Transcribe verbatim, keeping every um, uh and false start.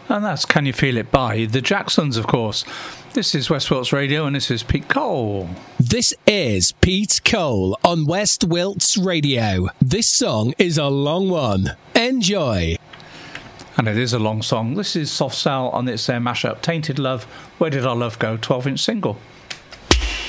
And that's Can You Feel It by the Jacksons, of course. This is West Wilts Radio, and this is Pete Cole. This is Pete Cole on West Wilts Radio. This song is a long one. Enjoy. And it is a long song. This is Soft Cell, and it's their mashup, Tainted Love, Where Did Our Love Go, twelve-inch single.